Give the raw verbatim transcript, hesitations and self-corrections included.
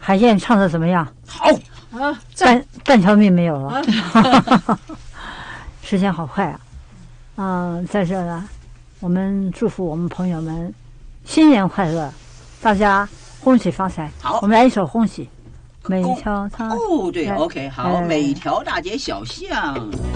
海燕唱的怎么样？ 好啊， 半半条命没有了，时间好快啊！嗯，在这呢，我们祝福我们朋友们新年快乐，大家恭喜发财。 好， 我们来一首恭喜。每条大哦，对来 ，OK，好， 来来每条大街小巷。